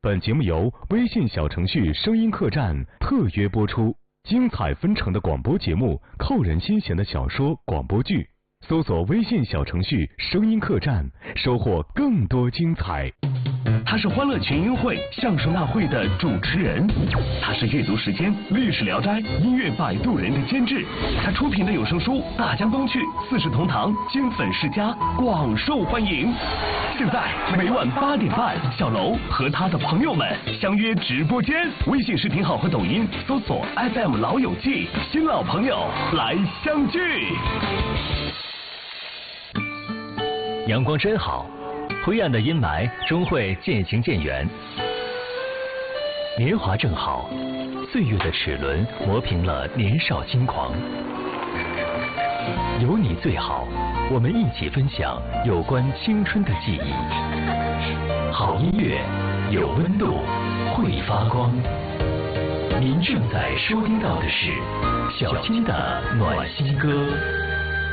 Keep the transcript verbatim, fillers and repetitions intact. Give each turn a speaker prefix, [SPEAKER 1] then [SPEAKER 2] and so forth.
[SPEAKER 1] 本节目由微信小程序声音客栈特约播出，精彩纷呈的广播节目，扣人心弦的小说、广播剧，搜索微信小程序声音客栈，收获更多精彩。
[SPEAKER 2] 他是欢乐群英会相声大会的主持人，他是阅读时间历史聊斋音乐摆渡人的监制，他出品的有声书《大江东去》《四世同堂》《金粉世家》广受欢迎。现在每晚八点半，小楼和他的朋友们相约直播间，微信视频号和抖音搜索 F M 老友记，新老朋友来相聚。
[SPEAKER 3] 阳光真好，灰暗的阴霾终会渐行渐远。年华正好，岁月的齿轮磨平了年少轻狂。有你最好，我们一起分享有关青春的记忆。好音乐，有温度，会发光。您正在收听到的是小金的暖心歌。